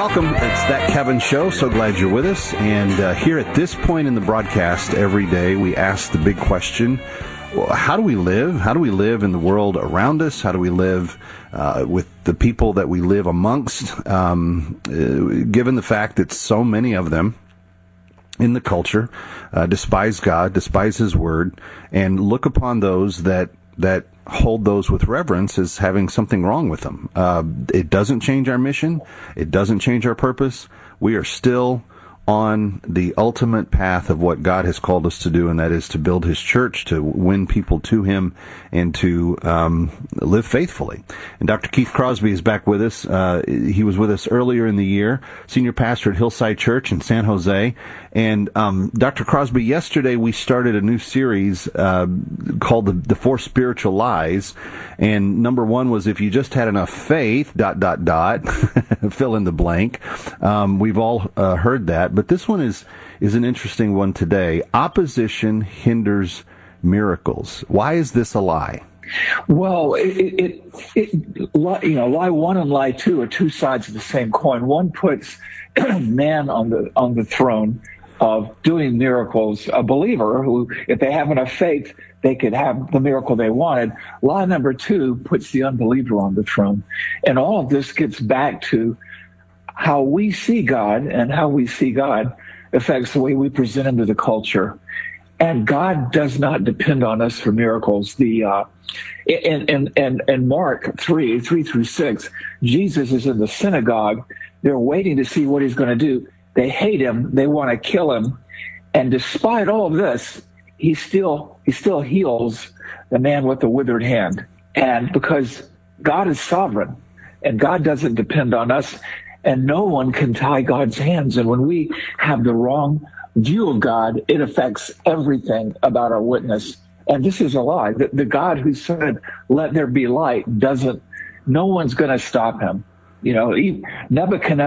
welcome. It's That Kevin Show. So glad you're with us. And here at this point in the broadcast every day, we ask the big question, how do we live? How do we live in the world around us? How do we live with the people that we live amongst? Given the fact that so many of them in the culture despise God, despise His Word, and look upon those that hold those with reverence as having something wrong with them. It doesn't change our mission. It doesn't change our purpose. We are still on the ultimate path of what God has called us to do, and that is to build His church, to win people to Him, and to live faithfully. And Dr. Keith Crosby is back with us. He was with us earlier in the year, senior pastor at Hillside Church in San Jose. And Dr. Crosby, yesterday we started a new series called the Four Spiritual Lies. And number one was, if you just had enough faith, ... fill in the blank. We've all heard that. But this one is an interesting one today. Opposition hinders miracles. Why is this a lie? Well, lie one and lie two are two sides of the same coin. One puts man on the throne of doing miracles. A believer who, if they have enough faith, they could have the miracle they wanted. Lie number two puts the unbeliever on the throne. And all of this gets back to how we see God, and how we see God affects the way we present Him to the culture. And God does not depend on us for miracles. In Mark 3:3-6, Jesus is in the synagogue. They're waiting to see what He's going to do. They hate Him. They want to kill Him. And despite all of this, He still heals the man with the withered hand. And because God is sovereign, and God doesn't depend on us, and no one can tie God's hands. And when we have the wrong view of God, it affects everything about our witness. And this is a lie. The God who said, "Let there be light," no one's going to stop Him. Nebuchadnezzar